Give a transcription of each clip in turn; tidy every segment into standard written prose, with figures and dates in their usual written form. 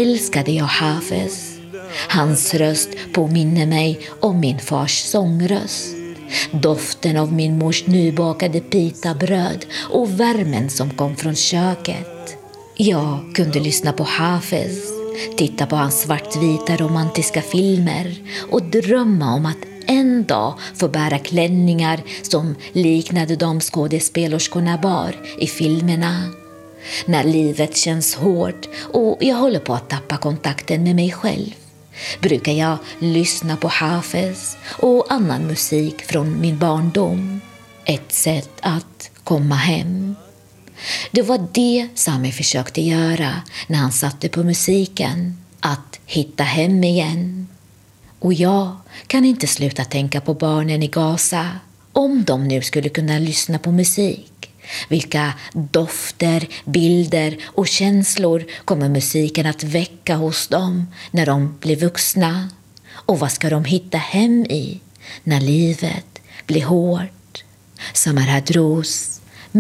älskade jag Hafez. Hans röst påminner mig om min fars sångröst. Doften av min mors nybakade pitabröd och värmen som kom från köket. Jag kunde lyssna på Hafez, titta på hans svartvita romantiska filmer och drömma om att en dag få bära klänningar som liknade de skådespelerskorna bar i filmerna. När livet känns hårt och jag håller på att tappa kontakten med mig själv brukar jag lyssna på Hafez och annan musik från min barndom. Ett sätt att komma hem. Det var det Sami försökte göra när han satte på musiken. Att hitta hem igen. Och jag kan inte sluta tänka på barnen i Gaza. Om de nu skulle kunna lyssna på musik. Vilka dofter, bilder och känslor kommer musiken att väcka hos dem när de blir vuxna? Och vad ska de hitta hem i när livet blir hårt? Samar Hadros,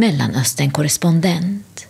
Mellanöstern-korrespondent.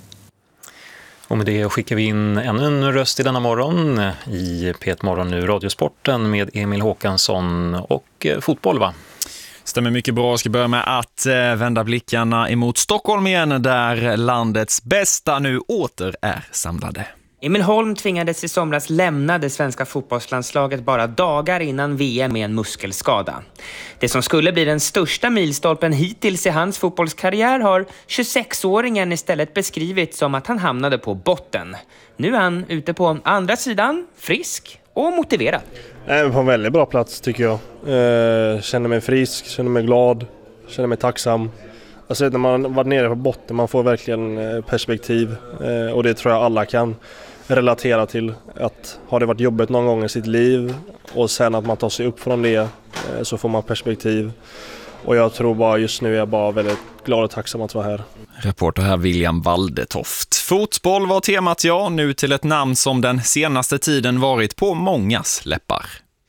Och med det skickar vi in ännu en röst i denna morgon i P1 Morgon nu, Radiosporten med Emil Håkansson och fotboll, va? Stämmer mycket bra. Jag ska börja med att vända blickarna emot Stockholm igen där landets bästa nu åter är samlade. Emil Holm tvingades i somras lämna det svenska fotbollslandslaget bara dagar innan VM med en muskelskada. Det som skulle bli den största milstolpen hittills i hans fotbollskarriär har 26-åringen istället beskrivit som att han hamnade på botten. Nu är han ute på andra sidan, frisk och motiverad. På en väldigt bra plats tycker jag. Känner mig frisk, känner mig glad, känner mig tacksam. Alltså när man var nere på botten, man får verkligen perspektiv. Och det tror jag alla kan relatera till. Att har det varit jobbigt någon gång i sitt liv och sen att man tar sig upp från det så får man perspektiv. Och jag tror bara just nu är jag bara väldigt glad och tacksam att vara här. Reporter här William Waldetoft. Fotboll var temat, ja, nu till ett namn som den senaste tiden varit på mångas läppar.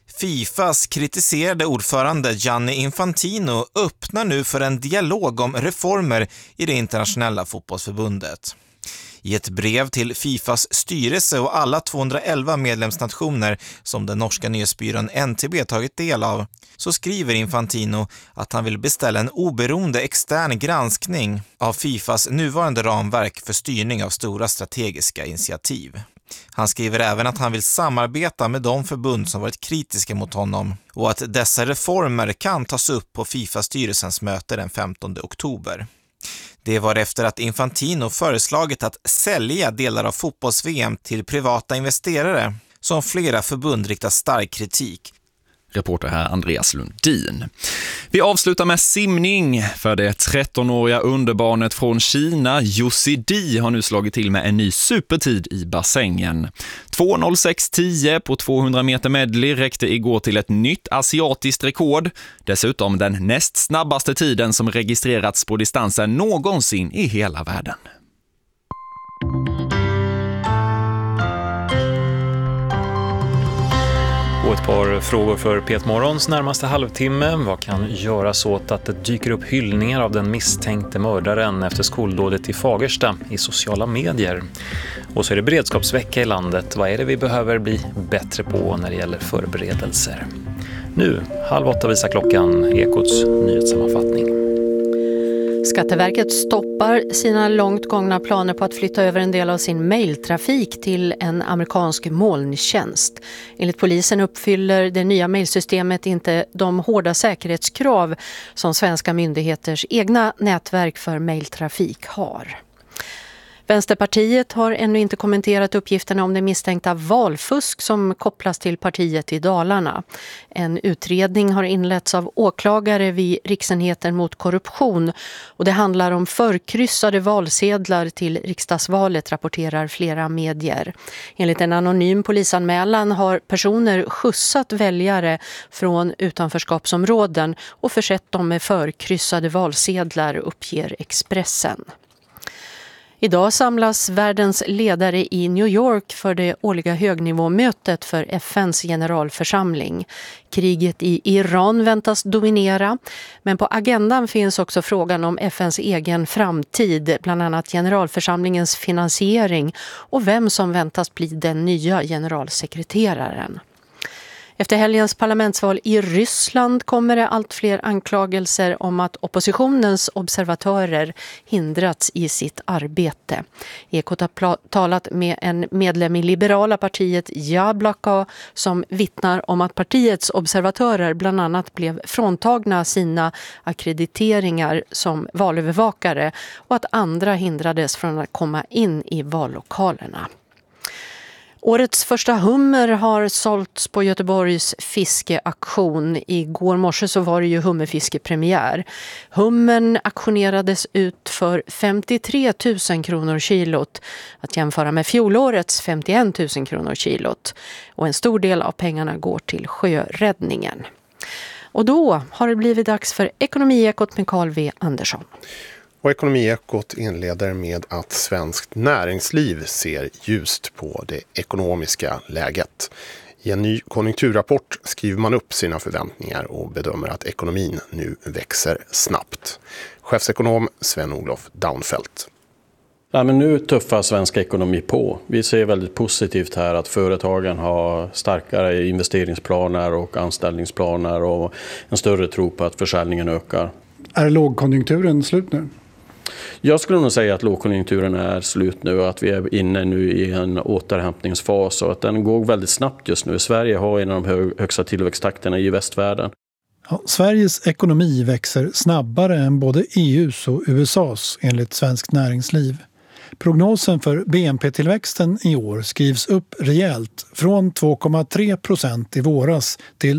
Fifas kritiserade ordförande Gianni Infantino öppnar nu för en dialog om reformer i det internationella fotbollsförbundet. I ett brev till Fifas styrelse och alla 211 medlemsnationer som den norska nyhetsbyrån NTB tagit del av så skriver Infantino att han vill beställa en oberoende extern granskning av Fifas nuvarande ramverk för styrning av stora strategiska initiativ. Han skriver även att han vill samarbeta med de förbund som varit kritiska mot honom och att dessa reformer kan tas upp på FIFA-styrelsens möte den 15 oktober. Det var efter att Infantino föreslagit att sälja delar av fotbolls-VM till privata investerare som flera förbund riktar stark kritik. Reporter här Andreas Lundin. Vi avslutar med simning för det 13-åriga underbarnet från Kina, Yusi Di, har nu slagit till med en ny supertid i bassängen. 2.06.10 på 200 meter medley räckte igår till ett nytt asiatiskt rekord. Dessutom den näst snabbaste tiden som registrerats på distansen någonsin i hela världen. Och ett par frågor för P1 Morgons närmaste halvtimme. Vad kan göras åt att det dyker upp hyllningar av den misstänkte mördaren efter skoldådet i Fagersta i sociala medier? Och så är det beredskapsvecka i landet. Vad är det vi behöver bli bättre på när det gäller förberedelser? Nu, 7:30 visar klockan, Ekots nyhetssammanfattning. Skatteverket stoppar sina långt gångna planer på att flytta över en del av sin mejltrafik till en amerikansk molntjänst. Enligt polisen uppfyller det nya mejlsystemet inte de hårda säkerhetskrav som svenska myndigheters egna nätverk för mejltrafik har. Vänsterpartiet har ännu inte kommenterat uppgifterna om det misstänkta valfusk som kopplas till partiet i Dalarna. En utredning har inletts av åklagare vid Riksenheten mot korruption och det handlar om förkryssade valsedlar till riksdagsvalet, rapporterar flera medier. Enligt en anonym polisanmälan har personer skjutsat väljare från utanförskapsområden och försett dem med förkryssade valsedlar, uppger Expressen. Idag samlas världens ledare i New York för det årliga högnivåmötet för FNs generalförsamling. Kriget i Iran väntas dominera, men på agendan finns också frågan om FNs egen framtid, bland annat generalförsamlingens finansiering och vem som väntas bli den nya generalsekreteraren. Efter helgens parlamentsval i Ryssland kommer det allt fler anklagelser om att oppositionens observatörer hindrats i sitt arbete. Ekot har talat med en medlem i liberala partiet Jabloko som vittnar om att partiets observatörer bland annat blev fråntagna sina akkrediteringar som valövervakare och att andra hindrades från att komma in i vallokalerna. Årets första hummer har sålts på Göteborgs fiskeauktion. Igår morse så var det ju hummerfiskepremiär. Hummern auktionerades ut för 53 000 kronor kilot, att jämföra med fjolårets 51 000 kronor kilot. Och en stor del av pengarna går till sjöräddningen. Och då har det blivit dags för Ekonomiekot med Carl V. Andersson. Och Ekonomiekot inleder med att svenskt näringsliv ser ljust på det ekonomiska läget. I en ny konjunkturrapport skriver man upp sina förväntningar och bedömer att ekonomin nu växer snabbt. Chefsekonom Sven-Olof Daunfeldt. Ja, men nu tuffar svenska ekonomi på. Vi ser väldigt positivt här att företagen har starkare investeringsplaner och anställningsplaner och en större tro på att försäljningen ökar. Är lågkonjunkturen slut nu? Jag skulle nog säga att lågkonjunkturen är slut nu och att vi är inne nu i en återhämtningsfas och att den går väldigt snabbt just nu. Sverige har en av de högsta tillväxttakterna i västvärlden. Ja, Sveriges ekonomi växer snabbare än både EUs och USAs enligt Svenskt Näringsliv. Prognosen för BNP-tillväxten i år skrivs upp rejält från 2,3% i våras till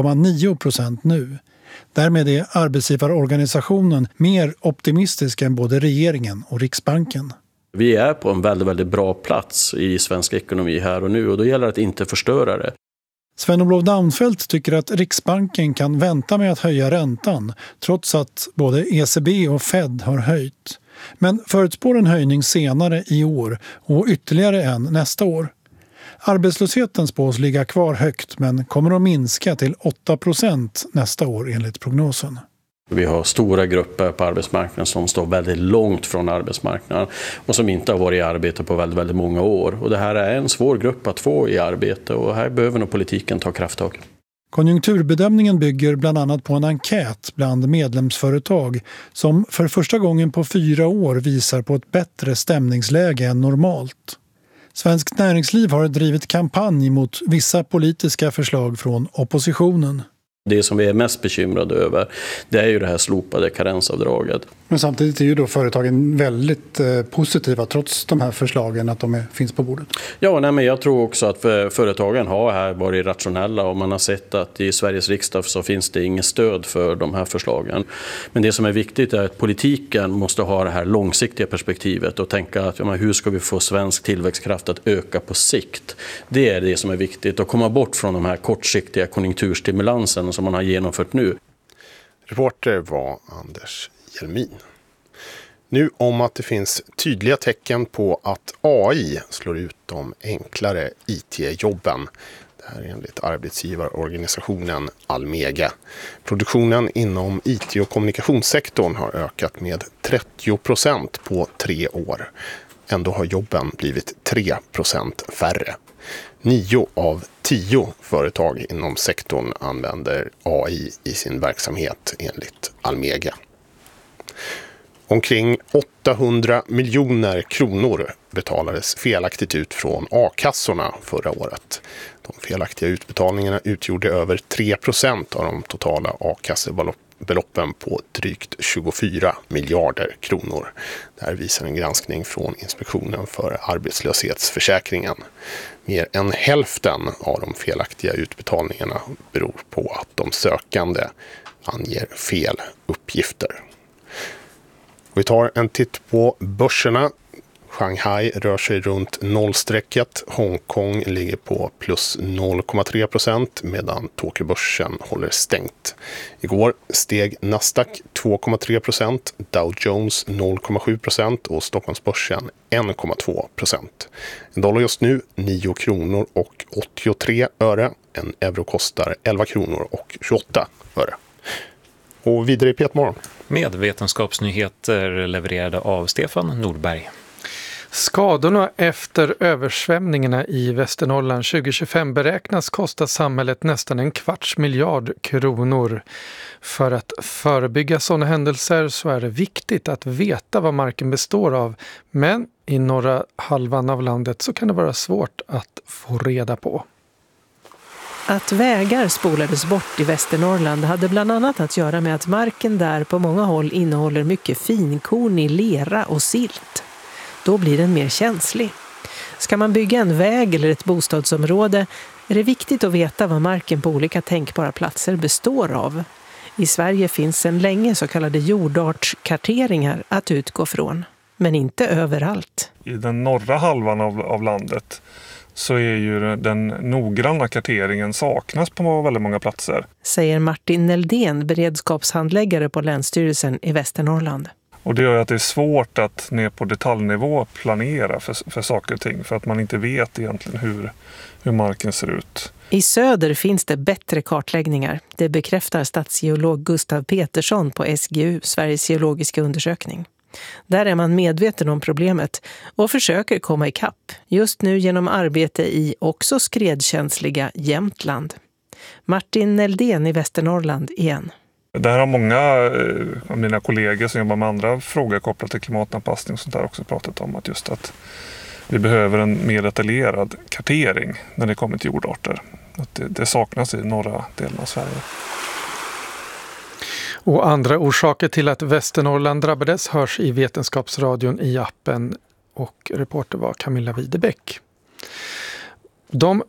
2,9% nu. Därmed är arbetsgivarorganisationen mer optimistisk än både regeringen och Riksbanken. Vi är på en väldigt, väldigt bra plats i svensk ekonomi här och nu och då gäller det att inte förstöra det. Sven-Olof Daunfeldt tycker att Riksbanken kan vänta med att höja räntan trots att både ECB och Fed har höjt. Men förutspår en höjning senare i år och ytterligare en nästa år. Arbetslösheten spås ligga kvar högt men kommer att minska till 8% nästa år enligt prognosen. Vi har stora grupper på arbetsmarknaden som står väldigt långt från arbetsmarknaden och som inte har varit i arbete på väldigt, väldigt många år. Och det här är en svår grupp att få i arbete och här behöver nog politiken ta krafttag. Konjunkturbedömningen bygger bland annat på en enkät bland medlemsföretag som för första gången på 4 år visar på ett bättre stämningsläge än normalt. Svenskt Näringsliv har drivit kampanj mot vissa politiska förslag från oppositionen. Det som vi är mest bekymrade över, det är ju det här slopade karensavdraget. Men samtidigt är ju då företagen väldigt positiva trots de här förslagen att de finns på bordet. Ja, men jag tror också att företagen har här varit rationella och man har sett att i Sveriges riksdag så finns det inget stöd för de här förslagen. Men det som är viktigt är att politiken måste ha det här långsiktiga perspektivet och tänka att hur ska vi få svensk tillväxtkraft att öka på sikt. Det är det som är viktigt och komma bort från de här kortsiktiga konjunkturstimulansen som man har genomfört nu. Reporter var Anders Hjelmin. Nu om att det finns tydliga tecken på att AI slår ut de enklare IT-jobben. Det här är enligt arbetsgivarorganisationen Almega. Produktionen inom IT- och kommunikationssektorn har ökat med 30% på 3 år. Ändå har jobben blivit 3% färre. 9 av 10 företag inom sektorn använder AI i sin verksamhet enligt Almega. Omkring 800 miljoner kronor betalades felaktigt ut från a-kassorna förra året. De felaktiga utbetalningarna utgjorde över 3% av de totala a-kassebeloppen på drygt 24 miljarder kronor. Det här visar en granskning från Inspektionen för arbetslöshetsförsäkringen. Mer än hälften av de felaktiga utbetalningarna beror på att de sökande anger fel uppgifter. Vi tar en titt på börserna. Shanghai rör sig runt nollstrecket. Hongkong ligger på plus 0,3% medan Tokyobörsen håller stängt. Igår steg Nasdaq 2,3%, Dow Jones 0,7% och Stockholmsbörsen 1,2%. En dollar just nu 9 kronor och 83 öre. En euro kostar 11 kronor och 28 öre. Och vidare i Petmorgon. Med vetenskapsnyheter levererade av Stefan Nordberg. Skadorna efter översvämningarna i Västernorrland 2025 beräknas kosta samhället nästan 250 miljarder kronor. För att förebygga sådana händelser så är det viktigt att veta vad marken består av, men i norra halvan av landet så kan det vara svårt att få reda på. Att vägar spolades bort i Västernorrland hade bland annat att göra med att marken där på många håll innehåller mycket finkornig lera och silt. Då blir den mer känslig. Ska man bygga en väg eller ett bostadsområde är det viktigt att veta vad marken på olika tänkbara platser består av. I Sverige finns sedan länge så kallade jordartskarteringar att utgå från, men inte överallt. I den norra halvan av landet så är ju den noggranna karteringen saknas på väldigt många platser. Säger Martin Neldén, beredskapshandläggare på Länsstyrelsen i Västernorrland. Och det gör att det är svårt att ner på detaljnivå planera för saker och ting. För att man inte vet egentligen hur marken ser ut. I söder finns det bättre kartläggningar. Det bekräftar statsgeolog Gustav Petersson på SGU, Sveriges geologiska undersökning. Där är man medveten om problemet och försöker komma ikapp. Just nu genom arbete i också skredkänsliga Jämtland. Martin Neldén i Västernorrland igen. Det här har många av mina kollegor som jobbar med andra frågor kopplat till klimatanpassning och sånt där också pratat om. Att vi behöver en mer detaljerad kartering när det kommer till jordarter. Att det saknas i norra delen av Sverige. Och andra orsaker till att Västernorrland drabbades hörs i Vetenskapsradion i appen, och reporter var Camilla Widebeck. De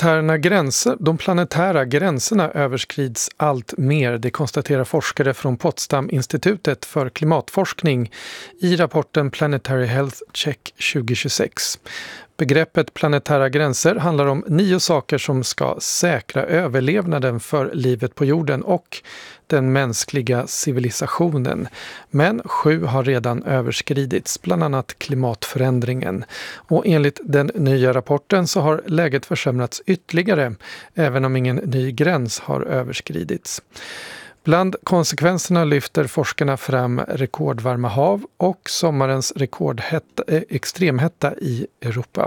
planetära gränserna överskrids allt mer, det konstaterar forskare från Potsdam-institutet för klimatforskning i rapporten Planetary Health Check 2026. Begreppet planetära gränser handlar om 9 saker som ska säkra överlevnaden för livet på jorden och den mänskliga civilisationen. Men 7 har redan överskridits, bland annat klimatförändringen. Och enligt den nya rapporten så har läget försämrats ytterligare, även om ingen ny gräns har överskridits. Bland konsekvenserna lyfter forskarna fram rekordvarma hav och sommarens extremhetta i Europa.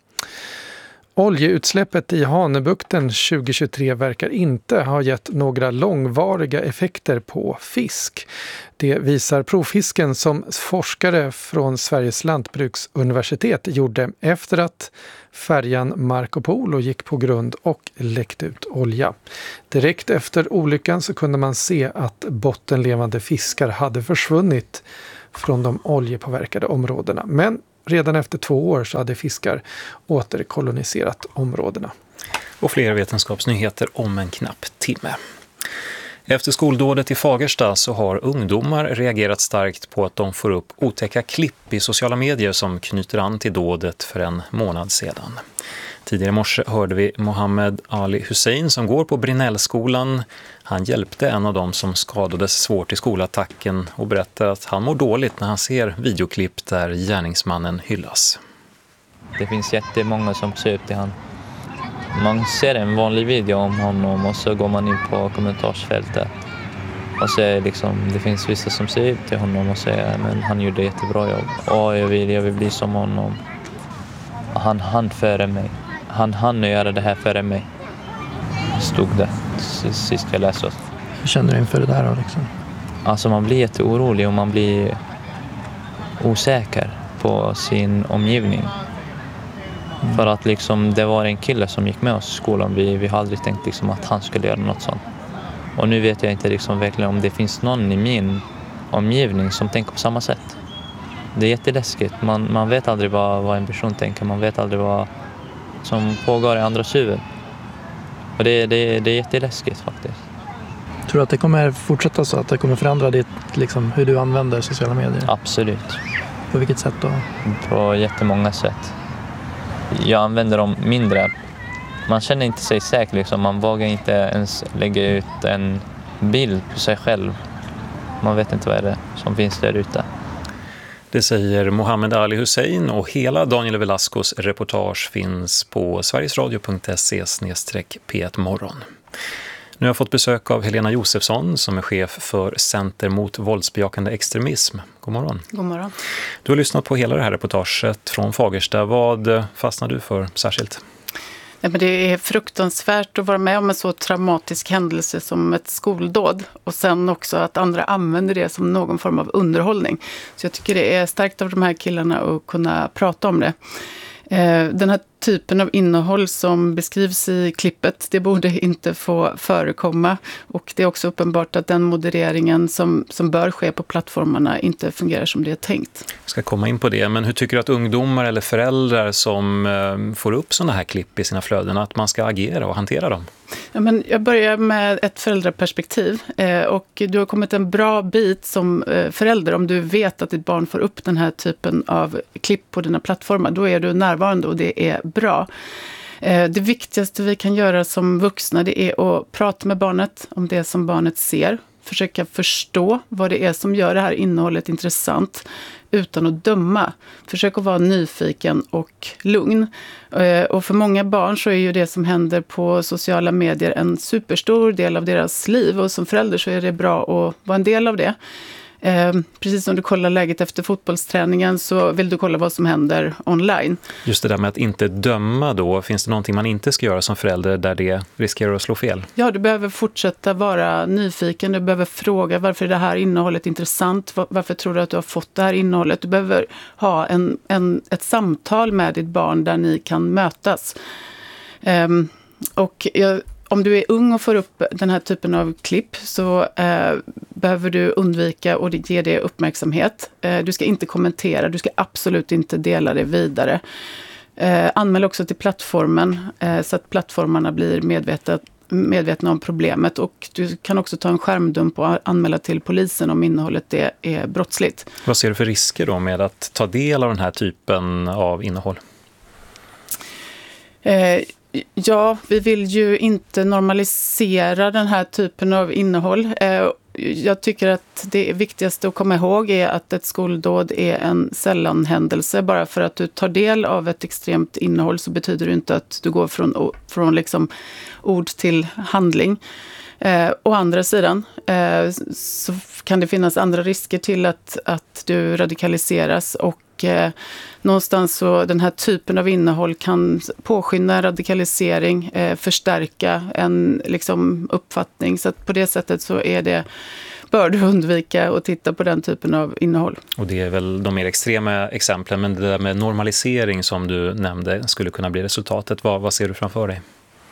Oljeutsläppet i Hanöbukten 2023 verkar inte ha gett några långvariga effekter på fisk. Det visar provfisken som forskare från Sveriges lantbruksuniversitet gjorde efter att färjan Marco Polo gick på grund och läckte ut olja. Direkt efter olyckan så kunde man se att bottenlevande fiskar hade försvunnit från de oljepåverkade områdena. Men redan efter 2 år så hade fiskar återkoloniserat områdena. Och fler vetenskapsnyheter om en knapp timme. Efter skoldådet i Fagersta så har ungdomar reagerat starkt på att de får upp otäcka klipp i sociala medier som knyter an till dådet för en månad sedan. Tidigare i morse hörde vi Mohammed Ali Hussein som går på Brinellskolan. Han hjälpte en av dem som skadades svårt i skolattacken och berättar att han mår dåligt när han ser videoklipp där gärningsmannen hyllas. Det finns jättemånga som ser upp till han. Man ser en vanlig video om honom och så går man in på kommentarsfältet. Och så är det finns vissa som ser upp till honom och säger men han gjorde jättebra jobb. Och jag vill bli som honom. Han före mig. Han göra det här före mig. Stod det sist jag läste. Hur känner du inför det där då liksom? Alltså man blir jätteorolig och man blir osäker på sin omgivning. För att det var en kille som gick med oss i skolan. Vi har aldrig tänkt att han skulle göra något sånt. Och nu vet jag inte verkligen om det finns någon i min omgivning som tänker på samma sätt. Det är jätteläskigt. Man vet aldrig vad en person tänker. Man vet aldrig vad som pågår i andras huvud. Och det är jätteläskigt faktiskt. Tror du att det kommer fortsätta så? Att det kommer förändra hur du använder sociala medier? Absolut. På vilket sätt då? På jättemånga sätt. Jag använder dem mindre. Man känner inte sig säker liksom. Man vågar inte ens lägga ut en bild på sig själv. Man vet inte vad är det som finns där ute. Det säger Mohammed Ali Hussein, och hela Daniel Velascos reportage finns på sverigesradio.se/P1morgon. Nu har jag fått besök av Helena Josefsson som är chef för Center mot våldsbejakande extremism. God morgon. God morgon. Du har lyssnat på hela det här reportaget från Fagersta. Vad fastnade du för särskilt? Ja, men det är fruktansvärt att vara med om en så traumatisk händelse som ett skoldåd. Och sen också att andra använder det som någon form av underhållning. Så jag tycker det är starkt av de här killarna att kunna prata om det. Den här typen av innehåll som beskrivs i klippet, det borde inte få förekomma. Och det är också uppenbart att den modereringen som bör ske på plattformarna inte fungerar som det är tänkt. Jag ska komma in på det, men hur tycker du att ungdomar eller föräldrar som får upp sådana här klipp i sina flöden, att man ska agera och hantera dem? Ja, men jag börjar med ett föräldraperspektiv och du har kommit en bra bit som förälder om du vet att ditt barn får upp den här typen av klipp på dina plattformar. Då är du närvarande och det är bra. Det viktigaste vi kan göra som vuxna, det är att prata med barnet om det som barnet ser. Försöka förstå vad det är som gör det här innehållet intressant utan att döma. Försök att vara nyfiken och lugn. Och för många barn så är ju det som händer på sociala medier en superstor del av deras liv. Och som förälder så är det bra att vara en del av det. Precis som du kollar läget efter fotbollsträningen så vill du kolla vad som händer online. Just det där med att inte döma då, finns det någonting man inte ska göra som förälder där det riskerar att slå fel? Ja, du behöver fortsätta vara nyfiken, du behöver fråga varför är det här innehållet intressant, varför tror du att du har fått det här innehållet? Du behöver ha ett samtal med ditt barn där ni kan mötas. Om du är ung och får upp den här typen av klipp så behöver du undvika och ge det uppmärksamhet. Du ska inte kommentera, du ska absolut inte dela det vidare. Anmäl också till plattformen så att plattformarna blir medvetna om problemet. Och du kan också ta en skärmdump och anmäla till polisen om innehållet är brottsligt. Vad ser du för risker då med att ta del av den här typen av innehåll? Ja, vi vill ju inte normalisera den här typen av innehåll. Jag tycker att det viktigaste att komma ihåg är att ett skoldåd är en sällanhändelse. Bara för att du tar del av ett extremt innehåll så betyder det inte att du går från liksom ord till handling. Å andra sidan så kan det finnas andra risker till att du radikaliseras och någonstans så den här typen av innehåll kan påskynda radikalisering, förstärka en liksom uppfattning. Så att på det sättet så bör du undvika att titta på den typen av innehåll. Och det är väl de mer extrema exemplen, men det där med normalisering som du nämnde skulle kunna bli resultatet. Vad ser du framför dig?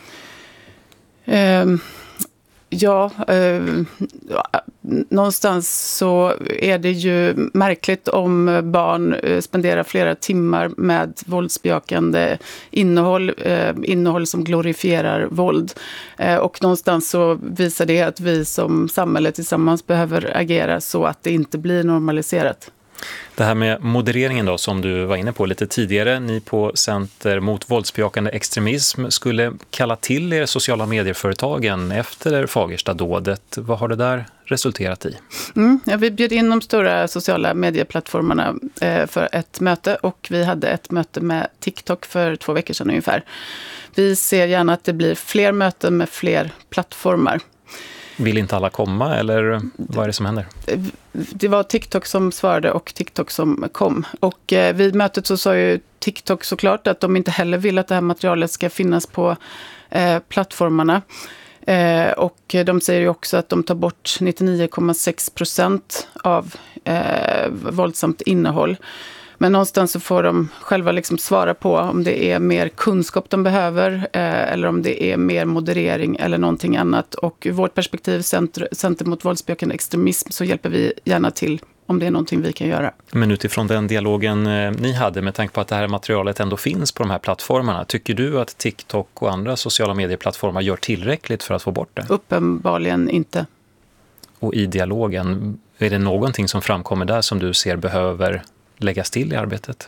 Någonstans så är det ju märkligt om barn spenderar flera timmar med våldsbejakande innehåll som glorifierar våld. Och någonstans så visar det att vi som samhälle tillsammans behöver agera så att det inte blir normaliserat. Det här med modereringen då, som du var inne på lite tidigare. Ni på Center mot våldsbejakande extremism skulle kalla till er sociala medieföretagen efter Fagersta-dådet. Vad har det där resulterat i? Vi bjöd in de stora sociala medieplattformarna för ett möte och vi hade ett möte med TikTok för 2 veckor sedan ungefär. Vi ser gärna att det blir fler möten med fler plattformar. Vill inte alla komma eller vad är det som händer? Det var TikTok som svarade och TikTok som kom. Och vid mötet så sa ju TikTok såklart att de inte heller vill att det här materialet ska finnas på plattformarna. Och de säger ju också att de tar bort 99,6% av våldsamt innehåll. Men någonstans så får de själva liksom svara på om det är mer kunskap de behöver eller om det är mer moderering eller någonting annat. Och ur vårt perspektiv, Center mot våldsbejakande extremism, så hjälper vi gärna till om det är någonting vi kan göra. Men utifrån den dialogen ni hade med tanke på att det här materialet ändå finns på de här plattformarna, tycker du att TikTok och andra sociala medieplattformar gör tillräckligt för att få bort det? Uppenbarligen inte. Och i dialogen, är det någonting som framkommer där som du ser behöver läggas till i arbetet?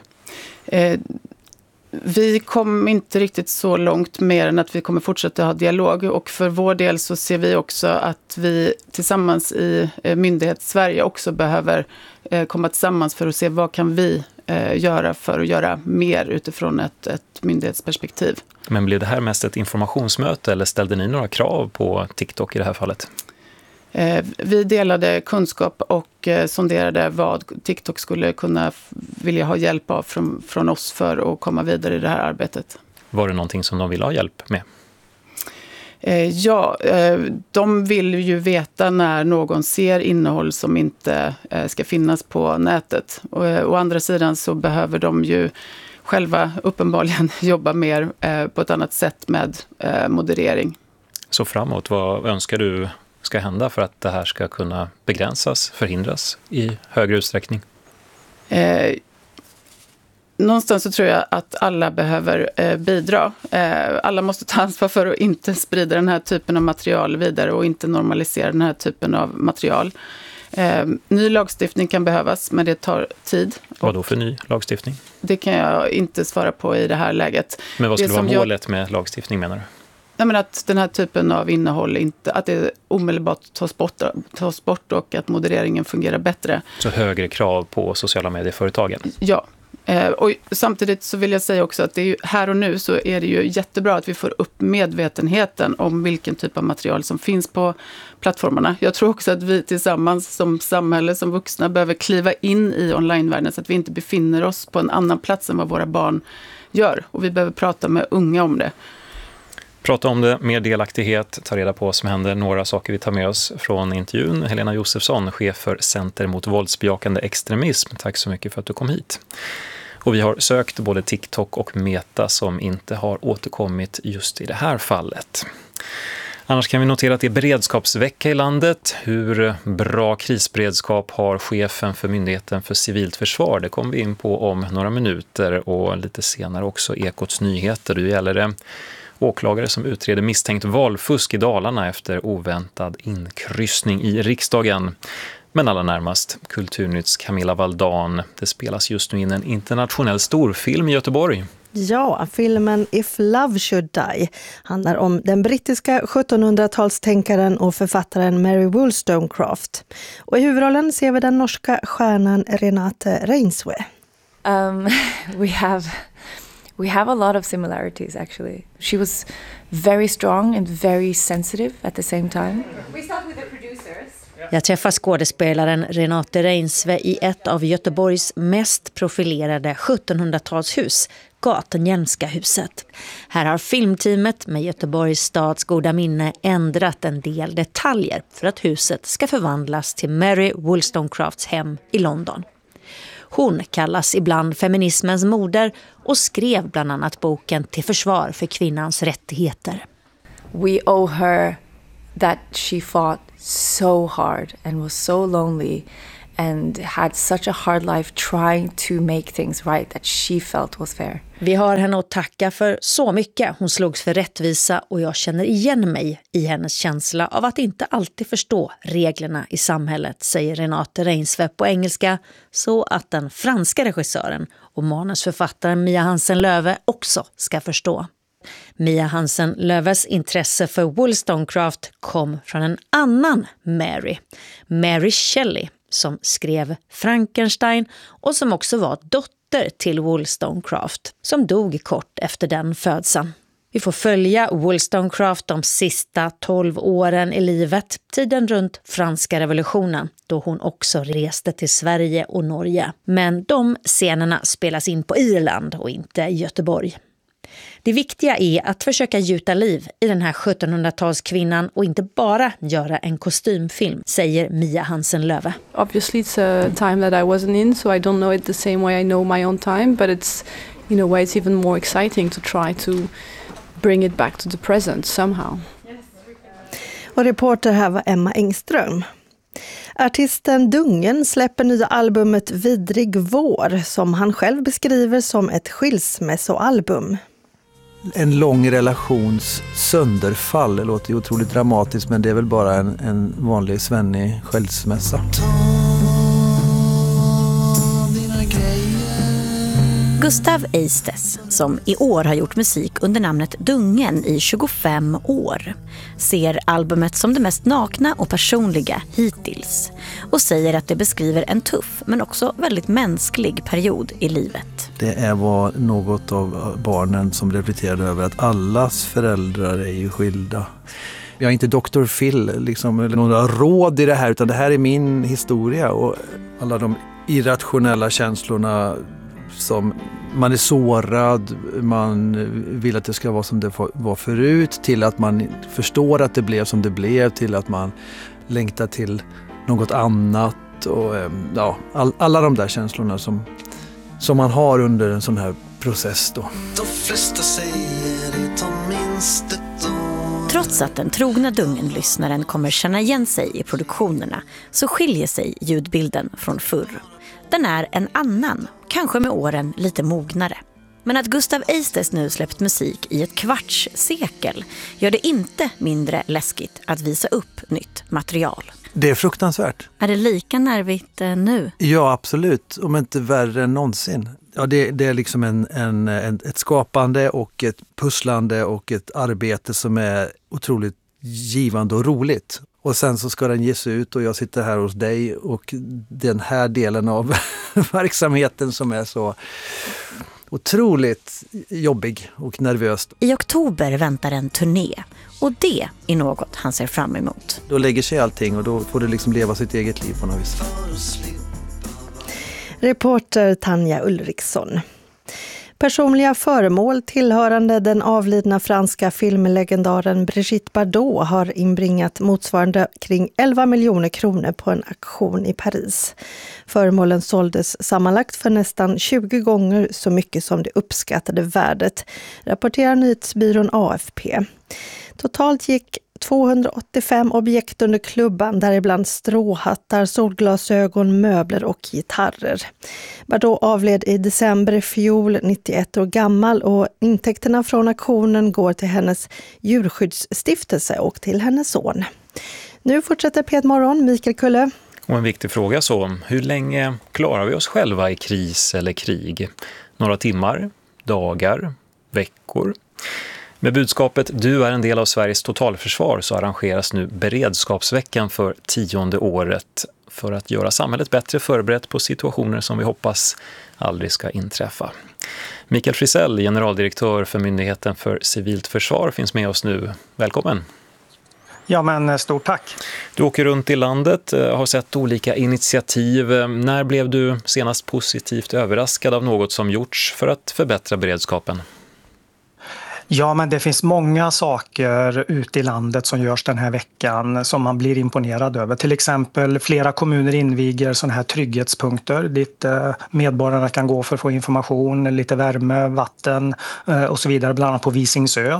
Vi kom inte riktigt så långt mer än att vi kommer fortsätta ha dialog, och för vår del så ser vi också att vi tillsammans i myndighet Sverige också behöver komma tillsammans för att se vad kan vi göra för att göra mer utifrån ett myndighetsperspektiv. Men blev det här mest ett informationsmöte eller ställde ni några krav på TikTok i det här fallet? Vi delade kunskap och sonderade vad TikTok skulle kunna vilja ha hjälp av från oss för att komma vidare i det här arbetet. Var det någonting som de ville ha hjälp med? Ja, de vill ju veta när någon ser innehåll som inte ska finnas på nätet. Å andra sidan så behöver de ju själva uppenbarligen jobba mer på ett annat sätt med moderering. Så framåt, vad önskar du ska hända för att det här ska kunna begränsas, förhindras i högre utsträckning? Någonstans så tror jag att alla behöver bidra. Alla måste ta ansvar för att inte sprida den här typen av material vidare och inte normalisera den här typen av material. Ny lagstiftning kan behövas, men det tar tid. Vad då för ny lagstiftning? Det kan jag inte svara på i det här läget. Men vad skulle vara målet med lagstiftning, menar du? Nej, men att den här typen av innehåll inte, att det omedelbart tas bort och att modereringen fungerar bättre. Så högre krav på sociala medieföretagen? Ja. Och samtidigt så vill jag säga också att det är ju, här och nu så är det ju jättebra att vi får upp medvetenheten om vilken typ av material som finns på plattformarna. Jag tror också att vi tillsammans som samhälle, som vuxna, behöver kliva in i onlinevärlden så att vi inte befinner oss på en annan plats än vad våra barn gör. Och vi behöver prata med unga om det. Prata om det, mer delaktighet, ta reda på vad som händer. Några saker vi tar med oss från intervjun. Helena Josefsson, chef för Center mot våldsbejakande extremism. Tack så mycket för att du kom hit. Och vi har sökt både TikTok och Meta som inte har återkommit just i det här fallet. Annars kan vi notera att det är beredskapsvecka i landet. Hur bra krisberedskap har chefen för Myndigheten för civilt försvar? Det kommer vi in på om några minuter, och lite senare också Ekots nyheter. Det gäller det åklagare som utreder misstänkt valfusk i Dalarna efter oväntad inkryssning i riksdagen. Men allra närmast Kulturnytts Camilla Valdan. Det spelas just nu in en internationell storfilm i Göteborg. Ja, filmen If Love Should Die handlar om den brittiska 1700-talstänkaren och författaren Mary Wollstonecraft. Och i huvudrollen ser vi den norska stjärnan Renate Reinsve. We have a lot of similarities, actually. She was very strong and very sensitive at the same time. We start with the producers. Jag träffar skådespelaren Renate Reinsve i ett av Göteborgs mest profilerade 1700-talshus, Gatenhjelmska huset. Här har filmteamet med Göteborgs stads goda minne ändrat en del detaljer för att huset ska förvandlas till Mary Wollstonecrafts hem i London. Hon kallas ibland feminismens moder och skrev bland annat boken Till försvar för kvinnans rättigheter. We owe her that she fought so hard and was so lonely and had such a hard life trying to make things right that she felt was fair. Vi har henne att tacka för så mycket. Hon slogs för rättvisa och jag känner igen mig i hennes känsla av att inte alltid förstå reglerna i samhället, säger Renate Reinsve på engelska, så att den franska regissören och manusförfattaren Mia Hansen-Löve också ska förstå. Mia Hansen-Löves intresse för Wollstonecraft kom från en annan Mary Shelley, som skrev Frankenstein och som också var dotter till Wollstonecraft, som dog kort efter den födseln. Vi får följa Wollstonecraft de sista 12 åren i livet, tiden runt franska revolutionen, då hon också reste till Sverige och Norge. Men de scenerna spelas in på Irland och inte i Göteborg. Det viktiga är att försöka gjuta liv i den här 1700-talskvinnan och inte bara göra en kostymfilm, säger Mia Hansen-Löve. Obviously it's a time that I wasn't in, so I don't know it the same way I know my own time, but it's in a way it's even more exciting to try to bring it back to the present somehow. Och reporter här var Emma Engström. Artisten Dungen släpper nya albumet Vidrig vår, som han själv beskriver som ett skilsmässoalbum. En lång relations sönderfall. Det låter ju otroligt dramatiskt, men det är väl bara en vanlig svennig skilsmässa. Ta dina grejer. Gustav Eistes, som i år har gjort musik under namnet Dungen i 25 år, ser albumet som det mest nakna och personliga hittills och säger att det beskriver en tuff men också väldigt mänsklig period i livet. Det var något av barnen som reflekterade över att allas föräldrar är ju skilda. Jag är inte Dr. Phil eller några råd i det här, utan det här är min historia och alla de irrationella känslorna som man är sårad, man vill att det ska vara som det var förut, till att man förstår att det blev som det blev, till att man längtar till något annat och alla de där känslorna som man har under en sån här process då. Trots att den trogna Dungen-lyssnaren kommer känna igen sig i produktionerna så skiljer sig ljudbilden från förr. Den är en annan, kanske med åren lite mognare. Men att Gustav Eistes nu släppt musik i ett kvarts sekel gör det inte mindre läskigt att visa upp nytt material. Det är fruktansvärt. Är det lika nervigt nu? Ja, absolut. Om inte värre än någonsin. Ja, det är liksom ett skapande och ett pusslande och ett arbete som är otroligt givande och roligt. Och sen så ska den ges ut och jag sitter här hos dig och den här delen av verksamheten som är så otroligt jobbig och nervöst. I oktober väntar en turné och det är något han ser fram emot. Då lägger sig allting och då får det liksom leva sitt eget liv på något vis. Reporter Tanja Ulriksson. Personliga föremål tillhörande den avlidna franska filmlegendaren Brigitte Bardot har inbringat motsvarande kring 11 miljoner kronor på en auktion i Paris. Föremålen såldes sammanlagt för nästan 20 gånger så mycket som det uppskattade värdet, rapporterar nyhetsbyrån AFP. Totalt gick 285 objekt under klubban, däribland stråhattar, solglasögon, möbler och gitarrer. Bardot avled i december i fjol, 91 år gammal, och intäkterna från auktionen går till hennes djurskyddsstiftelse och till hennes son. Nu fortsätter P1 Morgon, Mikael Kulle. Och en viktig fråga så, hur länge klarar vi oss själva i kris eller krig? Några timmar, dagar, veckor? Med budskapet "Du är en del av Sveriges totalförsvar" så arrangeras nu beredskapsveckan för 10:e året för att göra samhället bättre förberett på situationer som vi hoppas aldrig ska inträffa. Mikael Frisell, generaldirektör för Myndigheten för civilt försvar, finns med oss nu. Välkommen! Ja, men stort tack. Du åker runt i landet, har sett olika initiativ. När blev du senast positivt överraskad av något som gjorts för att förbättra beredskapen? Ja, men det finns många saker ute i landet som görs den här veckan som man blir imponerad över. Till exempel flera kommuner inviger sådana här trygghetspunkter dit medborgarna kan gå för att få information, lite värme, vatten och så vidare, bland annat på Visingsö.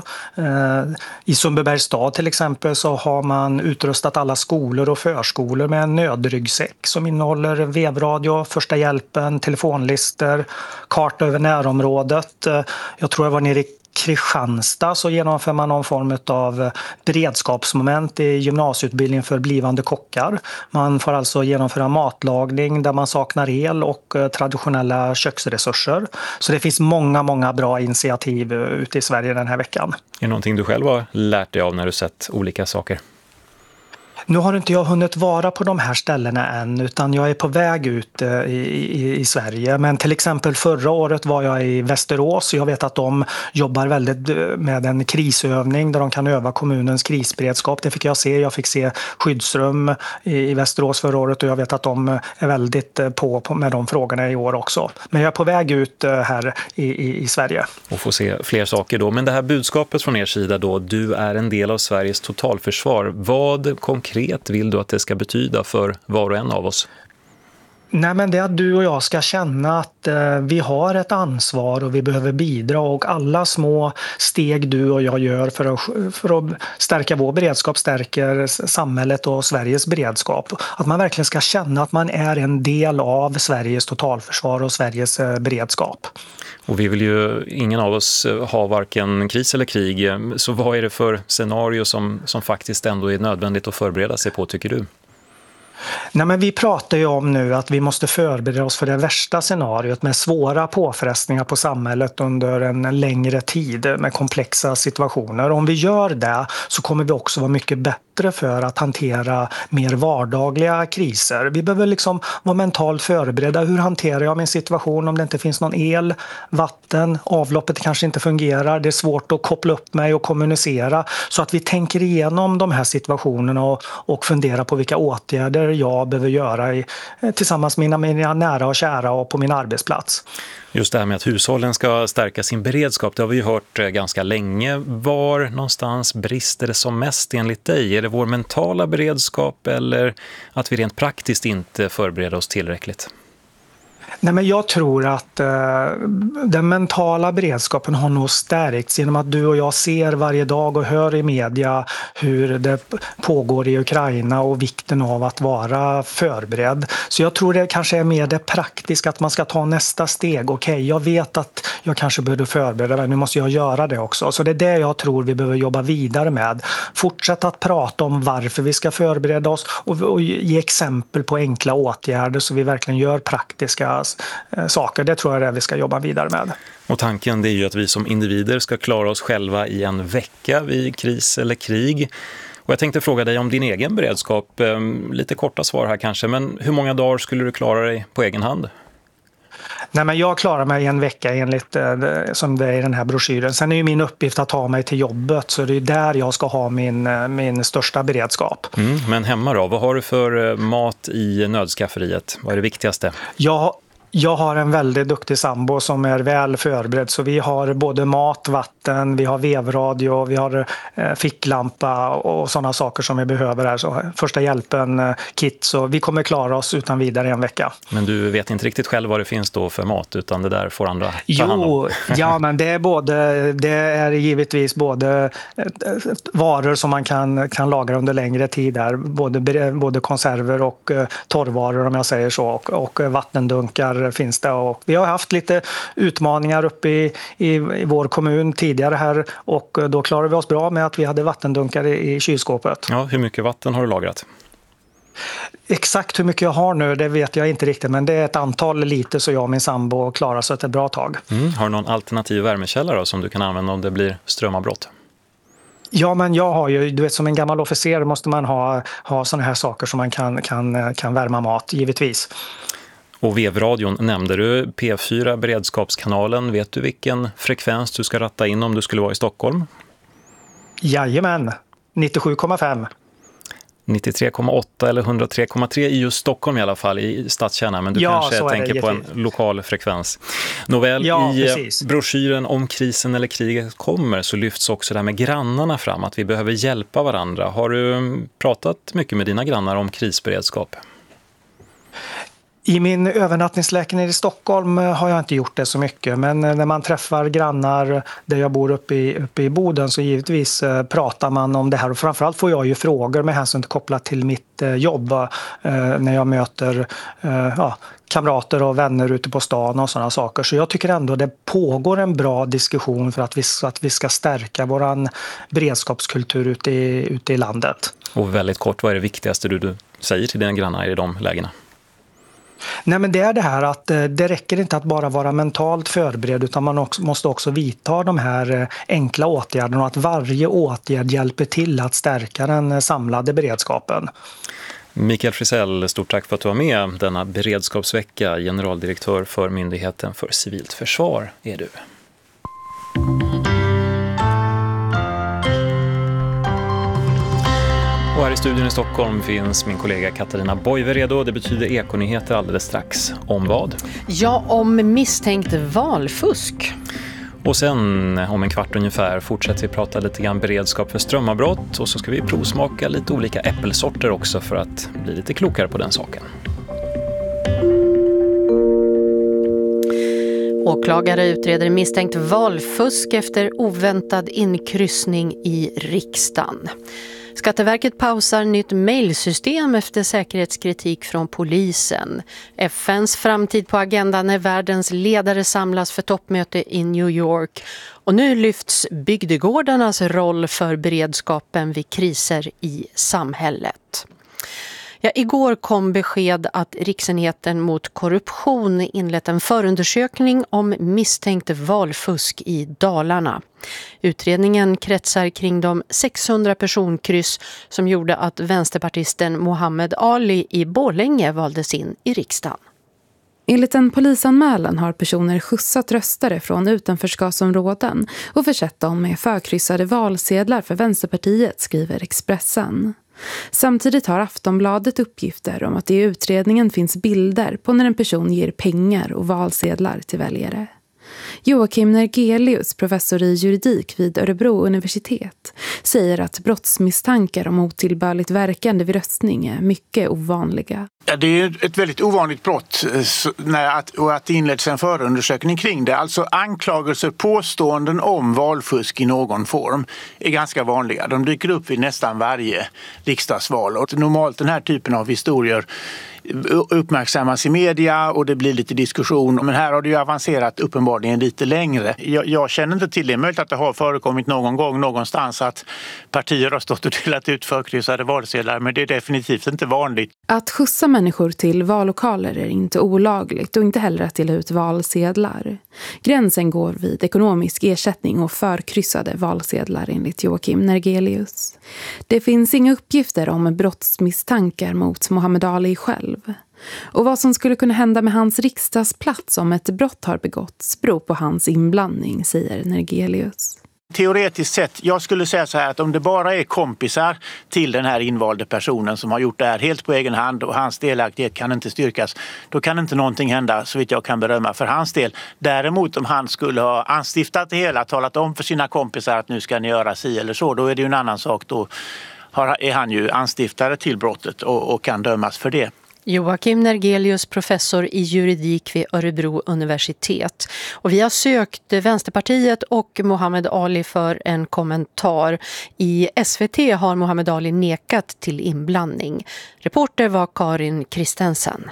I Sundbybergs stad till exempel så har man utrustat alla skolor och förskolor med en nödryggsäck som innehåller vevradio, första hjälpen, telefonlister, karta över närområdet. Jag tror jag var nere i Kristianstad så genomför man någon form av beredskapsmoment i gymnasieutbildningen för blivande kockar. Man får alltså genomföra matlagning där man saknar el och traditionella köksresurser. Så det finns många bra initiativ ute i Sverige den här veckan. Är det någonting du själv har lärt dig av när du sett olika saker? Nu har inte jag hunnit vara på de här ställena än, utan jag är på väg ut i Sverige. Men till exempel förra året var jag i Västerås. Jag vet att de jobbar väldigt med en krisövning där de kan öva kommunens krisberedskap. Det fick jag se. Jag fick se skyddsrum i Västerås förra året och jag vet att de är väldigt på med de frågorna i år också. Men jag är på väg ut här i Sverige. Och få se fler saker då. Men det här budskapet från er sida då, du är en del av Sveriges totalförsvar. Vad konkret vill du att det ska betyda för var och en av oss? Nej, men det är att du och jag ska känna att vi har ett ansvar och vi behöver bidra, och alla små steg du och jag gör för att stärka vår beredskap stärker samhället och Sveriges beredskap. Att man verkligen ska känna att man är en del av Sveriges totalförsvar och Sveriges beredskap. Och vi vill ju, ingen av oss ha varken kris eller krig, så vad är det för scenario som faktiskt ändå är nödvändigt att förbereda sig på, tycker du? Nej, men vi pratar ju om nu att vi måste förbereda oss för det värsta scenariot med svåra påfrestningar på samhället under en längre tid med komplexa situationer. Om vi gör det så kommer vi också vara mycket bättre för att hantera mer vardagliga kriser. Vi behöver liksom vara mentalt förberedda. Hur hanterar jag min situation om det inte finns någon el, vatten, avloppet kanske inte fungerar. Det är svårt att koppla upp mig och kommunicera. Så att vi tänker igenom de här situationerna och funderar på vilka åtgärder jag behöver göra tillsammans med mina nära och kära och på min arbetsplats. Just det här med att hushållen ska stärka sin beredskap, det har vi ju hört ganska länge. Var någonstans brister det som mest enligt dig? Är det vår mentala beredskap eller att vi rent praktiskt inte förbereder oss tillräckligt? Nej, men jag tror att den mentala beredskapen har nog stärkts genom att du och jag ser varje dag och hör i media hur det pågår i Ukraina och vikten av att vara förberedd. Så jag tror det kanske är mer det praktiska, att man ska ta nästa steg. Okej, jag vet att jag kanske behöver förbereda mig, nu måste jag göra det också. Så det är det jag tror vi behöver jobba vidare med. Fortsätta att prata om varför vi ska förbereda oss och ge exempel på enkla åtgärder så vi verkligen gör praktiska saker. Det tror jag är det vi ska jobba vidare med. Och tanken det är ju att vi som individer ska klara oss själva i en vecka vid kris eller krig. Och jag tänkte fråga dig om din egen beredskap. Lite korta svar här kanske, men hur många dagar skulle du klara dig på egen hand? Nej, men jag klarar mig en vecka enligt som det är i den här broschyren. Sen är ju min uppgift att ta mig till jobbet, så det är där jag ska ha min största beredskap. Men hemma då, vad har du för mat i nödskafferiet? Vad är det viktigaste? Jag har en väldigt duktig sambo som är väl förberedd, så vi har både mat, vatten, vi har vevradio, vi har ficklampa och sådana saker som vi behöver här. Så första hjälpen, kit, så vi kommer klara oss utan vidare en vecka. Men du vet inte riktigt själv vad det finns då för mat, utan det där får andra ta hand om? Ja, men det är givetvis både varor som man kan lagra under längre tid där, både konserver och torrvaror om jag säger så, och vattendunkar finns det, och vi har haft lite utmaningar uppe i vår kommun tidigare här, och då klarade vi oss bra med att vi hade vattendunkar i kylskåpet. Ja, hur mycket vatten har du lagrat? Exakt hur mycket jag har nu, det vet jag inte riktigt, men det är ett antal liter så jag och min sambo klarar så ett bra tag. Har du någon alternativ värmekälla då, som du kan använda om det blir strömavbrott? Ja, men jag har ju, du vet, som en gammal officer måste man ha såna här saker som man kan värma mat, givetvis. Och vevradion nämnde du, P4 beredskapskanalen. Vet du vilken frekvens du ska ratta in om du skulle vara i Stockholm? Jajamän, 97,5. 93,8 eller 103,3 i just Stockholm i alla fall, i stadskärnan, men du kanske tänker på en lokal frekvens. Nåväl, i broschyren om krisen eller kriget kommer så lyfts också det här med grannarna fram, att vi behöver hjälpa varandra. Har du pratat mycket med dina grannar om krisberedskap? I min övernattningslägenhet i Stockholm har jag inte gjort det så mycket, men när man träffar grannar där jag bor uppe i Boden så givetvis pratar man om det här, och framförallt får jag ju frågor med hänsyn till kopplat till mitt jobb när jag möter kamrater och vänner ute på stan och sådana saker. Så jag tycker ändå det pågår en bra diskussion för att vi ska stärka våran beredskapskultur ute i landet. Och väldigt kort, vad är det viktigaste du säger till dina grannar i de lägena? Nej, men det är det här att det räcker inte att bara vara mentalt förberedd, utan man måste också vidta de här enkla åtgärderna, och att varje åtgärd hjälper till att stärka den samlade beredskapen. Mikael Frisell, stort tack för att du var med denna beredskapsvecka. Generaldirektör för Myndigheten för civilt försvar är du. Och här i studion i Stockholm finns min kollega Katarina Boive redo. Det betyder Ekonyheter alldeles strax. Om vad? Ja, om misstänkt valfusk. Och sen om en kvart ungefär fortsätter vi prata lite grann beredskap för strömavbrott. Och så ska vi provsmaka lite olika äppelsorter också för att bli lite klokare på den saken. Åklagare utreder misstänkt valfusk efter oväntad inkryssning i riksdagen. Skatteverket pausar nytt mejlsystem efter säkerhetskritik från polisen. FNs framtid på agendan när världens ledare samlas för toppmöte i New York. Och nu lyfts bygdegårdarnas roll för beredskapen vid kriser i samhället. Ja, igår kom besked att Riksenheten mot korruption inlett en förundersökning om misstänkt valfusk i Dalarna. Utredningen kretsar kring de 600 personkryss som gjorde att vänsterpartisten Muhammed Ali i Borlänge valdes in i riksdagen. Enligt en polisanmälan har personer skjutsat röstare från utanförskapsområden och försett dem med förkryssade valsedlar för Vänsterpartiet, skriver Expressen. Samtidigt har Aftonbladet uppgifter om att det i utredningen finns bilder på när en person ger pengar och valsedlar till väljare. Joakim Nergelius, professor i juridik vid Örebro universitet, säger att brottsmisstankar om otillbörligt verkande vid röstning är mycket ovanliga. Ja, det är ett väldigt ovanligt brott och att det inleds en förundersökning kring det. Alltså anklagelser, påståenden om valfusk i någon form är ganska vanliga. De dyker upp vid nästan varje riksdagsval. Och normalt den här typen av historier uppmärksammas i media och det blir lite diskussion. Men här har det ju avancerat uppenbarligen lite längre. Jag känner inte till det. Möjligt att det har förekommit någon gång någonstans att partier har stått och delat ut förkryssade valsedlar, men det är definitivt inte vanligt. Att skjutsa människor till vallokaler är inte olagligt och inte heller att dela ut valsedlar. Gränsen går vid ekonomisk ersättning och förkryssade valsedlar enligt Joakim Nergelius. Det finns inga uppgifter om brottsmisstankar mot Muhammed Ali själv. Och vad som skulle kunna hända med hans riksdagsplats om ett brott har begåtts beror på hans inblandning, säger Nergelius. Teoretiskt sett, jag skulle säga så här att om det bara är kompisar till den här invalde personen som har gjort det här helt på egen hand och hans delaktighet kan inte styrkas, då kan inte någonting hända så vitt jag kan berömma för hans del. Däremot om han skulle ha anstiftat det hela, talat om för sina kompisar att nu ska ni göra si eller så, då är det ju en annan sak. Då är han ju anstiftare till brottet och kan dömas för det. Joakim Nergelius, professor i juridik vid Örebro universitet. Och vi har sökt Vänsterpartiet och Muhammed Ali för en kommentar. I SVT har Muhammed Ali nekat till inblandning. Reporter var Karin Kristensen.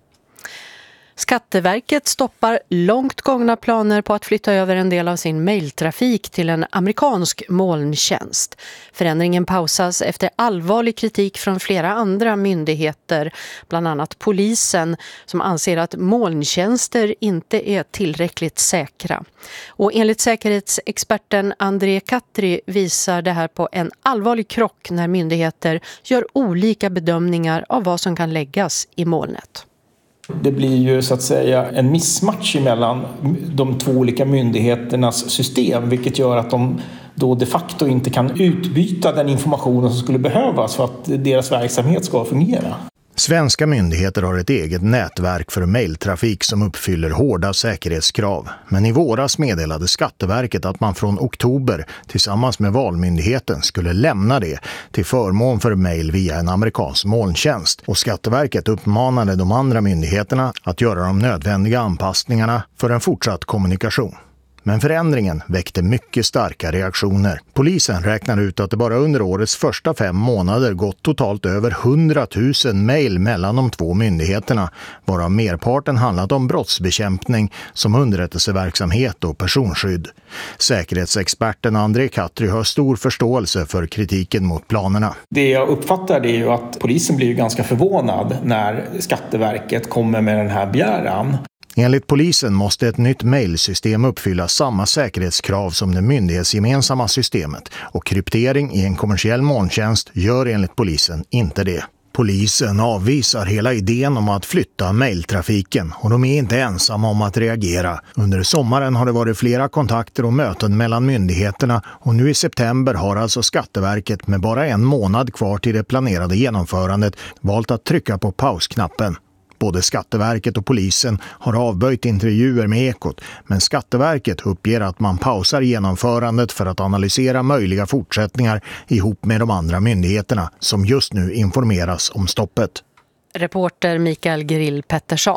Skatteverket stoppar långt gångna planer på att flytta över en del av sin mejltrafik till en amerikansk molntjänst. Förändringen pausas efter allvarlig kritik från flera andra myndigheter, bland annat polisen, som anser att molntjänster inte är tillräckligt säkra. Och enligt säkerhetsexperten André Katri visar det här på en allvarlig krock när myndigheter gör olika bedömningar av vad som kan läggas i molnet. Det blir ju så att säga en missmatch mellan de två olika myndigheternas system, vilket gör att de då de facto inte kan utbyta den informationen som skulle behövas för att deras verksamhet ska fungera. Svenska myndigheter har ett eget nätverk för mejltrafik som uppfyller hårda säkerhetskrav. Men i våras meddelade Skatteverket att man från oktober tillsammans med Valmyndigheten skulle lämna det till förmån för mejl via en amerikansk molntjänst. Och Skatteverket uppmanade de andra myndigheterna att göra de nödvändiga anpassningarna för en fortsatt kommunikation. Men förändringen väckte mycket starka reaktioner. Polisen räknar ut att det bara under årets första 5 månader gått totalt över 100 000 mejl mellan de två myndigheterna, varav merparten handlat om brottsbekämpning som underrättelseverksamhet och personskydd. Säkerhetsexperten André Katri har stor förståelse för kritiken mot planerna. Det jag uppfattar det är ju att polisen blir ju ganska förvånad när Skatteverket kommer med den här begäran. Enligt polisen måste ett nytt mejlsystem uppfylla samma säkerhetskrav som det myndighetsgemensamma systemet och kryptering i en kommersiell molntjänst gör enligt polisen inte det. Polisen avvisar hela idén om att flytta mejltrafiken och de är inte ensamma om att reagera. Under sommaren har det varit flera kontakter och möten mellan myndigheterna och nu i september har alltså Skatteverket med bara 1 månad kvar till det planerade genomförandet valt att trycka på pausknappen. Både Skatteverket och polisen har avböjt intervjuer med Ekot, men Skatteverket uppger att man pausar genomförandet för att analysera möjliga fortsättningar ihop med de andra myndigheterna som just nu informeras om stoppet. Reporter Mikael Grill Pettersson.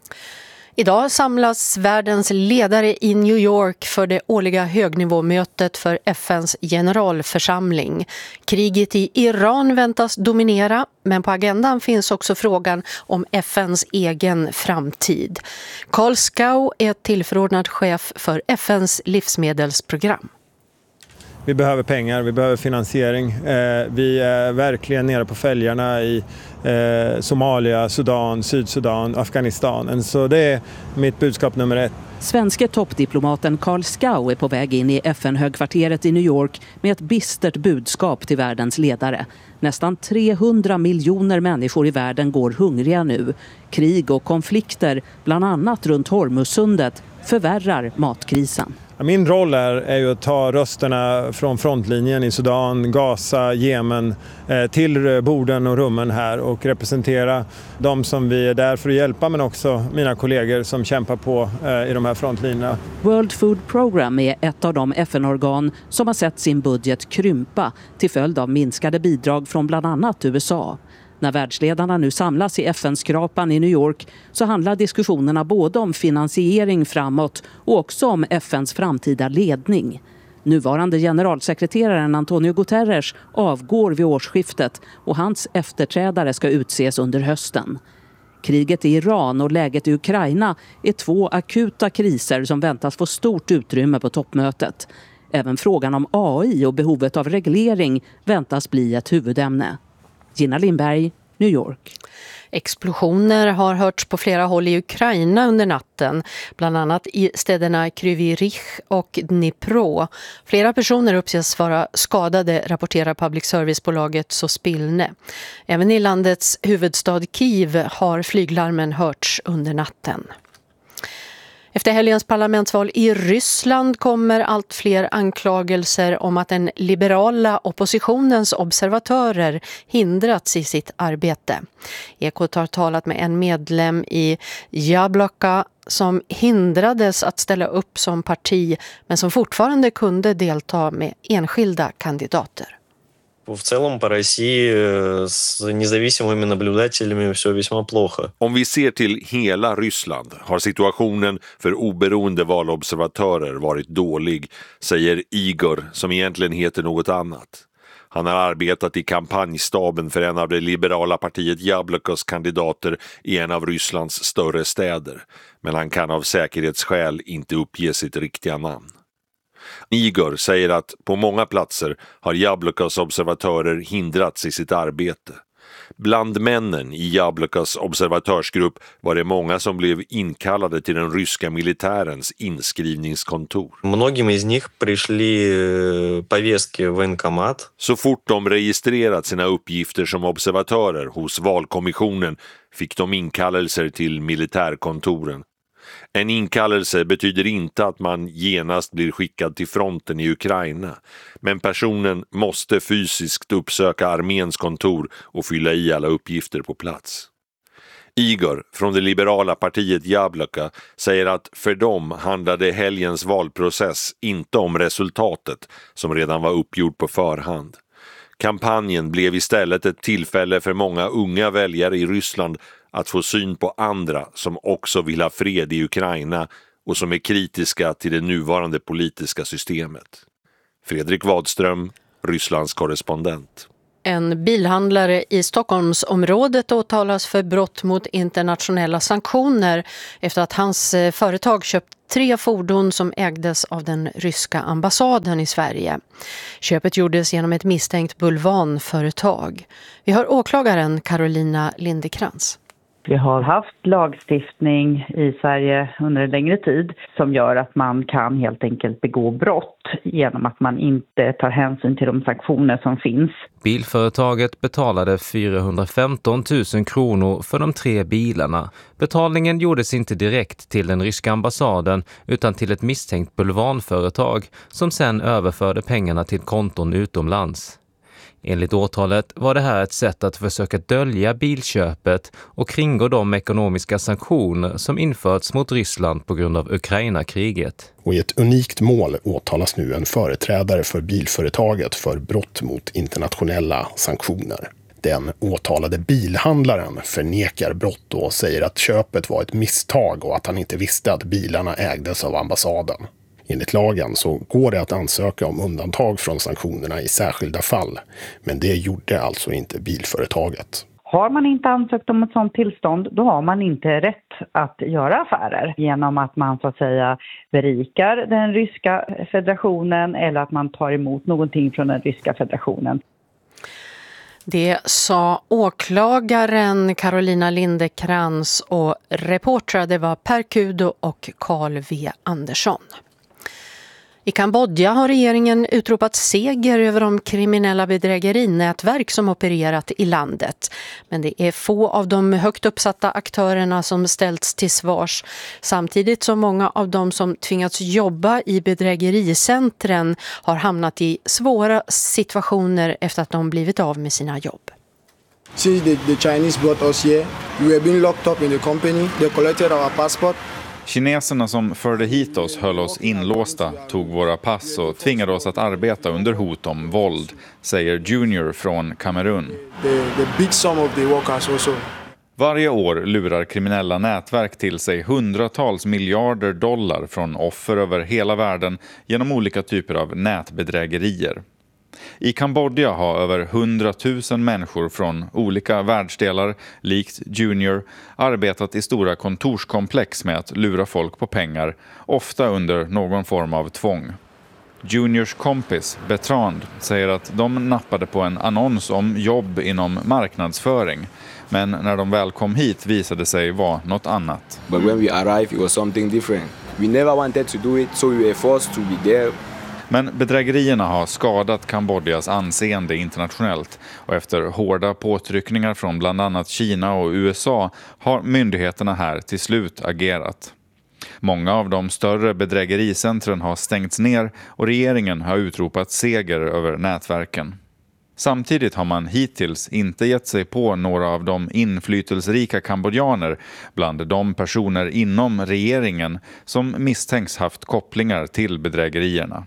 Idag samlas världens ledare i New York för det årliga högnivåmötet för FNs generalförsamling. Kriget i Iran väntas dominera, men på agendan finns också frågan om FNs egen framtid. Carl Skau är tillförordnad chef för FNs livsmedelsprogram. Vi behöver pengar, vi behöver finansiering. Vi är verkligen nere på fälgarna i Somalia, Sudan, Sydsudan, Afghanistan. Så det är mitt budskap nummer 1. Svenske toppdiplomaten Karl Skau är på väg in i FN-högkvarteret i New York med ett bistert budskap till världens ledare. Nästan 300 miljoner människor i världen går hungriga nu. Krig och konflikter, bland annat runt Hormuzsundet, förvärrar matkrisen. Min roll är ju att ta rösterna från frontlinjen i Sudan, Gaza, Jemen till borden och rummen här och representera de som vi är där för att hjälpa, men också mina kollegor som kämpar på i de här frontlinjerna. World Food Program är ett av de FN-organ som har sett sin budget krympa till följd av minskade bidrag från bland annat USA. När världsledarna nu samlas i FN-skrapan i New York så handlar diskussionerna både om finansiering framåt och också om FNs framtida ledning. Nuvarande generalsekreteraren Antonio Guterres avgår vid årsskiftet och hans efterträdare ska utses under hösten. Kriget i Iran och läget i Ukraina är 2 akuta kriser som väntas få stort utrymme på toppmötet. Även frågan om AI och behovet av reglering väntas bli ett huvudämne. Gina Lindberg, New York. Explosioner har hörts på flera håll i Ukraina under natten, bland annat i städerna Kryvyi Rih och Dnipro. Flera personer uppges vara skadade, rapporterar public service-bolaget Sospilne. Även i landets huvudstad Kiev har flyglarmen hörts under natten. Efter helgens parlamentsval i Ryssland kommer allt fler anklagelser om att den liberala oppositionens observatörer hindrats i sitt arbete. Ekot har talat med en medlem i Jabloko som hindrades att ställa upp som parti men som fortfarande kunde delta med enskilda kandidater. В целом по России с независимыми наблюдателями все весьма плохо. Om vi ser till hela Ryssland har situationen för oberoende valobservatörer varit dålig, säger Igor, som egentligen heter något annat. Han har arbetat i kampanjstaben för en av det liberala partiet Jablokos kandidater i en av Rysslands större städer, men han kan av säkerhetsskäl inte uppge sitt riktiga namn. Igor säger att på många platser har Jablokos observatörer hindrats i sitt arbete. Bland männen i Jablokos observatörsgrupp var det många som blev inkallade till den ryska militärens inskrivningskontor. Многим из них пришли повестки в военкомат. Så fort de registrerat sina uppgifter som observatörer hos valkommissionen fick de inkallelser till militärkontoren. En inkallelse betyder inte att man genast blir skickad till fronten i Ukraina, men personen måste fysiskt uppsöka arméns kontor och fylla i alla uppgifter på plats. Igor från det liberala partiet Jabloko säger att för dem handlade helgens valprocess inte om resultatet som redan var uppgjort på förhand. Kampanjen blev istället ett tillfälle för många unga väljare i Ryssland att få syn på andra som också vill ha fred i Ukraina och som är kritiska till det nuvarande politiska systemet. Fredrik Wadström, Rysslands korrespondent. En bilhandlare i Stockholmsområdet åtalas för brott mot internationella sanktioner efter att hans företag köpt 3 fordon som ägdes av den ryska ambassaden i Sverige. Köpet gjordes genom ett misstänkt bulvanföretag. Vi hör åklagaren Carolina Lindekrans. Vi har haft lagstiftning i Sverige under en längre tid som gör att man kan helt enkelt begå brott genom att man inte tar hänsyn till de sanktioner som finns. Bilföretaget betalade 415 000 kronor för de 3 bilarna. Betalningen gjordes inte direkt till den ryska ambassaden utan till ett misstänkt bulvanföretag som sen överförde pengarna till konton utomlands. Enligt åtalet var det här ett sätt att försöka dölja bilköpet och kringgå de ekonomiska sanktioner som införts mot Ryssland på grund av Ukraina-kriget. Och i ett unikt mål åtalas nu en företrädare för bilföretaget för brott mot internationella sanktioner. Den åtalade bilhandlaren förnekar brott och säger att köpet var ett misstag och att han inte visste att bilarna ägdes av ambassaden. Enligt lagen så går det att ansöka om undantag från sanktionerna i särskilda fall, men det gjorde alltså inte bilföretaget. Har man inte ansökt om ett sådant tillstånd, då har man inte rätt att göra affärer genom att man så att säga berikar den ryska federationen eller att man tar emot någonting från den ryska federationen. Det sa åklagaren Carolina Lindekrans och reportrar det var Per Kudo och Carl V. Andersson. I Kambodja har regeringen utropat seger över de kriminella bedrägerinätverk som opererat i landet. Men det är få av de högt uppsatta aktörerna som ställts till svars. Samtidigt som många av dem som tvingats jobba i bedrägericentren har hamnat i svåra situationer efter att de blivit av med sina jobb. Since the Chinese brought us here, we were being locked up in the company. They collected our passport. Kineserna som förde hit oss höll oss inlåsta, tog våra pass och tvingade oss att arbeta under hot om våld, säger Junior från Kamerun. They beat some of the workers also. Varje år lurar kriminella nätverk till sig hundratals miljarder dollar från offer över hela världen genom olika typer av nätbedrägerier. I Kambodja har över 100 000 människor från olika världsdelar, likt Junior, arbetat i stora kontorskomplex med att lura folk på pengar, ofta under någon form av tvång. Juniors kompis, Bertrand, säger att de nappade på en annons om jobb inom marknadsföring. Men när de väl kom hit visade sig vara något annat. But when we arrived it was something different. We never wanted to do it, so we were forced to be there. Men bedrägerierna har skadat Kambodjas anseende internationellt och efter hårda påtryckningar från bland annat Kina och USA har myndigheterna här till slut agerat. Många av de större bedrägericentren har stängts ner och regeringen har utropat seger över nätverken. Samtidigt har man hittills inte gett sig på några av de inflytelserika kambodjaner bland de personer inom regeringen som misstänks haft kopplingar till bedrägerierna.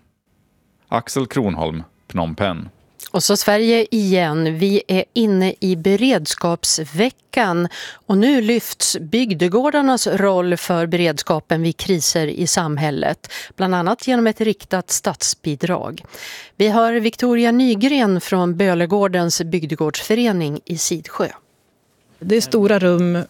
Axel Kronholm, Phnom Penh. Och så Sverige igen. Vi är inne i beredskapsveckan och nu lyfts bygdegårdarnas roll för beredskapen vid kriser i samhället. Bland annat genom ett riktat statsbidrag. Vi har Victoria Nygren från Bölegårdens bygdegårdsförening i Sidsjö. Det är stora rum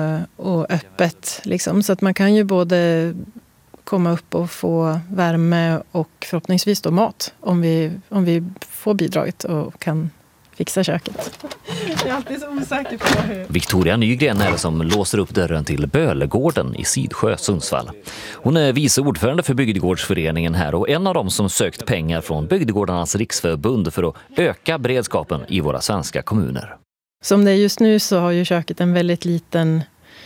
och öppet liksom, så att man kan ju både komma upp och få värme och förhoppningsvis då mat om vi får bidraget och kan fixa köket. Jag är alltid så osäker på hur... Victoria Nygren är det som låser upp dörren till Bölegården i Sidsjö, Sundsvall. Hon är vice ordförande för bygdegårdsföreningen här och en av dem som sökt pengar från Bygdegårdarnas riksförbund för att öka beredskapen i våra svenska kommuner. Som det är just nu så har ju köket en väldigt liten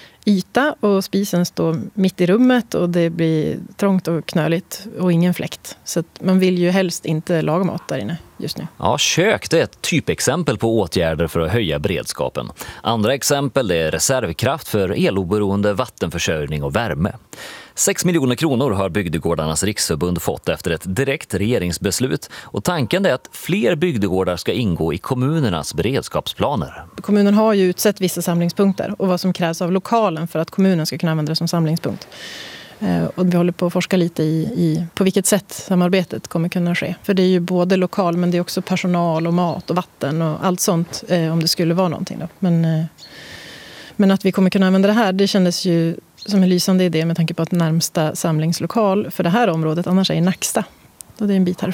yta och spisen står mitt i rummet och det blir trångt och knöligt och ingen fläkt. Så att man vill ju helst inte laga mat där inne just nu. Ja, kök det är ett typexempel på åtgärder för att höja beredskapen. Andra exempel är reservkraft för eloberoende vattenförsörjning och värme. 6 miljoner kronor har Bygdegårdarnas riksförbund fått efter ett direkt regeringsbeslut och tanken är att fler bygdegårdar ska ingå i kommunernas beredskapsplaner. Kommunen har ju utsett vissa samlingspunkter och vad som krävs av lokalen för att kommunen ska kunna använda det som samlingspunkt. Och vi håller på att forska lite i på vilket sätt samarbetet kommer kunna ske. För det är ju både lokal men det är också personal och mat och vatten och allt sånt om det skulle vara någonting då. Men att vi kommer kunna använda det här, det kändes ju som en lysande idé med tanke på att närmsta samlingslokal för det här området annars är i Nacksta. Och det är en bit härifrån.